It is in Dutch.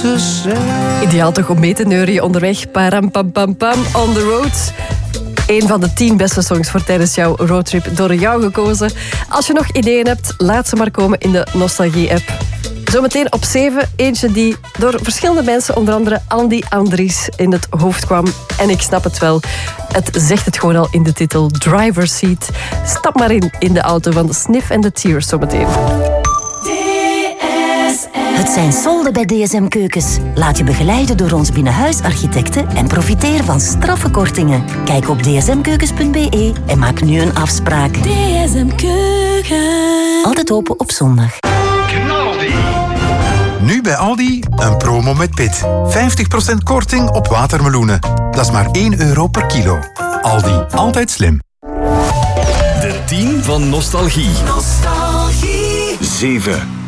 ze zijn. Ideaal toch om mee te neurien onderweg. Param pam pam pam, on the road. Een van de 10 beste songs voor tijdens jouw roadtrip door jou gekozen. Als je nog ideeën hebt, laat ze maar komen in de Nostalgie-app. Zometeen op 7, eentje die door verschillende mensen, onder andere Andy Andries, in het hoofd kwam. En ik snap het wel. Het zegt het gewoon al in de titel, Driver's Seat. Stap maar in de auto van Sniff and the Tears zometeen. Het zijn solden bij DSM Keukens. Laat je begeleiden door ons binnenhuisarchitecten en profiteer van straffe kortingen. Kijk op dsmkeukens.be en maak nu een afspraak. DSM Keukens. Altijd open op zondag. Nu bij Aldi een promo met pit. 50% korting op watermeloenen. Dat is maar €1 per kilo. Aldi, altijd slim. De 10 van Nostalgie. 7.